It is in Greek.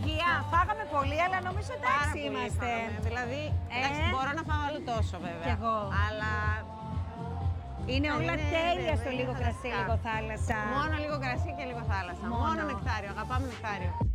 υγεία. Φάγαμε πολύ, αλλά νομίζω εντάξει πολύ είμαστε. φάγαμε. Δηλαδή, εντάξει, μπορώ να φάω άλλο τόσο βέβαια. Κι εγώ. Αλλά Είναι όλα είναι, τέλεια στο είναι λίγο κρασί, φανταστικά. λίγο θάλασσα. Μόνο λίγο κρασί και λίγο θάλασσα. Μόνο νεκτάριο. Αγαπάμε νεκτάριο.